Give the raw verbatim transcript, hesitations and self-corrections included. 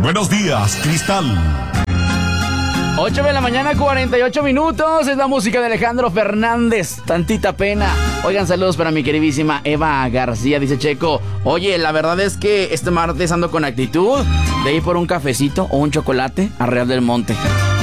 Buenos días, Cristal. ocho de la mañana, cuarenta y ocho minutos. Es la música de Alejandro Fernández. Tantita pena. Oigan, saludos para mi queridísima Eva García. Dice Checo: oye, la verdad es que este martes ando con actitud de ir por un cafecito o un chocolate a Real del Monte.